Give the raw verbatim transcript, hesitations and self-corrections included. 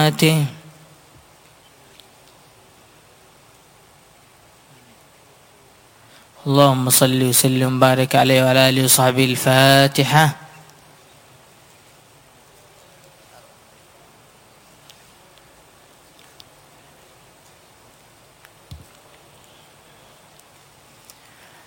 وبركاته. اللهم صل وسلم وبارك عليه وعلى آله وصحبه. الفاتحة.